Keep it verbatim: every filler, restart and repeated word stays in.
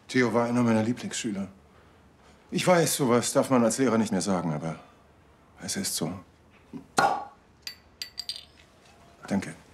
Theo war einer meiner Lieblingsschüler. Ich weiß, sowas darf man als Lehrer nicht mehr sagen, aber es ist so. Danke.